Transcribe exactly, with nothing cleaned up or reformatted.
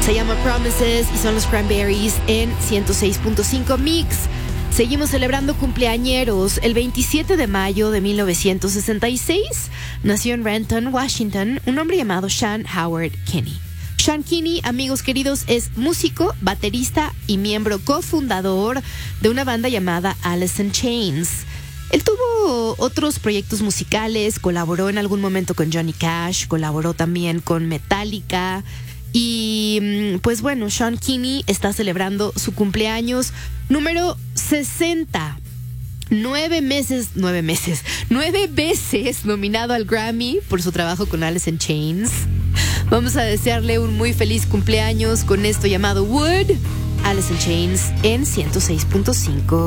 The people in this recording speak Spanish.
Se llama Promises y son los Cranberries en ciento seis punto cinco Mix. Seguimos celebrando cumpleañeros. El veintisiete de mayo de mil novecientos sesenta y seis nació en Renton, Washington, un hombre llamado Sean Howard Kinney. Sean Kinney, amigos queridos, es músico, baterista y miembro cofundador de una banda llamada Alice in Chains. Él tuvo otros proyectos musicales, colaboró en algún momento con Johnny Cash, colaboró también con Metallica. Y pues bueno, Sean Kinney está celebrando su cumpleaños número sesenta. Nueve meses, nueve meses, nueve veces nominado al Grammy por su trabajo con Alice in Chains. Vamos a desearle un muy feliz cumpleaños con esto llamado Wood. Alice in Chains en ciento seis punto cinco.